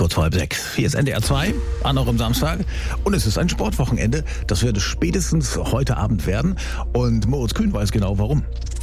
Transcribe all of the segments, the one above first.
kurz vor 5:30. Hier ist NDR 2, an eurem Samstag. Und es ist ein Sportwochenende. Das wird es spätestens heute Abend werden. Und Moritz Kühn weiß genau warum.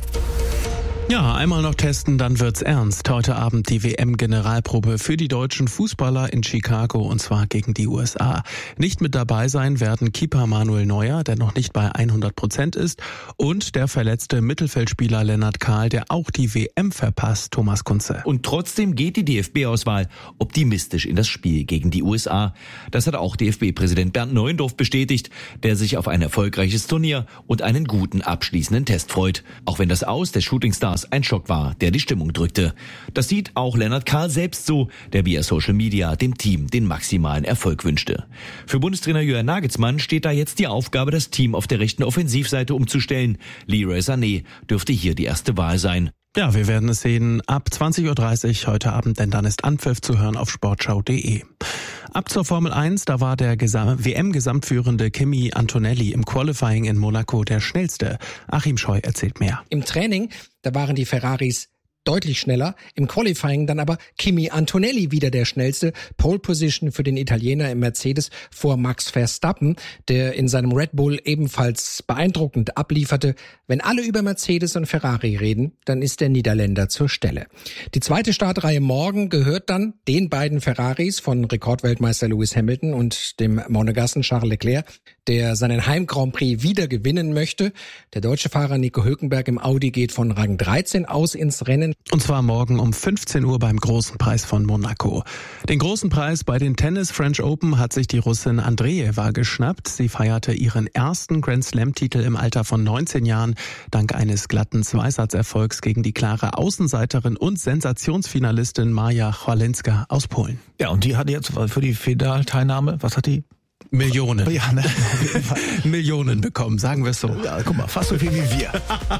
Ja, einmal noch testen, dann wird's ernst. Heute Abend die WM-Generalprobe für die deutschen Fußballer in Chicago, und zwar gegen die USA. Nicht mit dabei sein werden Keeper Manuel Neuer, der noch nicht bei 100% ist, und der verletzte Mittelfeldspieler Lennart Kahl, der auch die WM verpasst, Thomas Kunze. Und trotzdem geht die DFB-Auswahl optimistisch in das Spiel gegen die USA. Das hat auch DFB-Präsident Bernd Neuendorf bestätigt, der sich auf ein erfolgreiches Turnier und einen guten abschließenden Test freut. Auch wenn das Aus der Shootingstars ein Schock war, der die Stimmung drückte. Das sieht auch Lennart Kahl selbst so, der via Social Media dem Team den maximalen Erfolg wünschte. Für Bundestrainer Jürgen Nagelsmann steht da jetzt die Aufgabe, das Team auf der rechten Offensivseite umzustellen. Leroy Sané dürfte hier die erste Wahl sein. Ja, wir werden es sehen ab 20.30 Uhr heute Abend, denn dann ist Anpfiff zu hören auf sportschau.de. Ab zur Formel 1, da war der WM-Gesamtführende Kimi Antonelli im Qualifying in Monaco der schnellste. Achim Scheu erzählt mehr. Im Training, da waren die Ferraris deutlich schneller, im Qualifying dann aber Kimi Antonelli wieder der schnellste. Pole Position für den Italiener im Mercedes vor Max Verstappen, der in seinem Red Bull ebenfalls beeindruckend ablieferte. Wenn alle über Mercedes und Ferrari reden, dann ist der Niederländer zur Stelle. Die zweite Startreihe morgen gehört dann den beiden Ferraris von Rekordweltmeister Lewis Hamilton und dem Monegassen Charles Leclerc, der seinen Heim-Grand Prix wieder gewinnen möchte. Der deutsche Fahrer Nico Hülkenberg im Audi geht von Rang 13 aus ins Rennen. Und zwar morgen um 15 Uhr beim Großen Preis von Monaco. Den Großen Preis bei den Tennis French Open hat sich die Russin Andreeva geschnappt. Sie feierte ihren ersten Grand Slam-Titel im Alter von 19 Jahren, dank eines glatten Zweisatzerfolgs gegen die klare Außenseiterin und Sensationsfinalistin Maja Chwalinska aus Polen. Ja, und die hat jetzt für die Finalteilnahme, was hat die? Millionen. Ja, ne? Auf jeden Fall. Millionen bekommen, sagen wir es so. Ja, guck mal, fast so viel wie wir.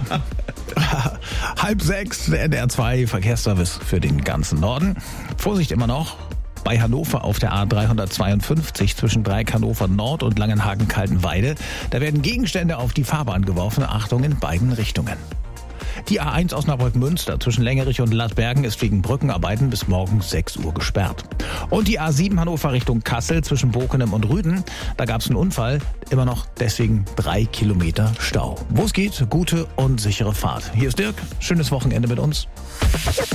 5:30, der NDR 2 Verkehrsservice für den ganzen Norden. Vorsicht immer noch bei Hannover auf der A352 zwischen Dreieck Hannover Nord und Langenhagen-Kaltenweide. Da werden Gegenstände auf die Fahrbahn geworfen. Achtung in beiden Richtungen. Die A1 Osnabrück-Münster zwischen Längerich und Lassbergen ist wegen Brückenarbeiten bis morgen 6 Uhr gesperrt. Und die A7 Hannover Richtung Kassel zwischen Bokenem und Rüden, da gab es einen Unfall, immer noch deswegen 3 Kilometer Stau. Wo es geht, gute und sichere Fahrt. Hier ist Dirk, schönes Wochenende mit uns.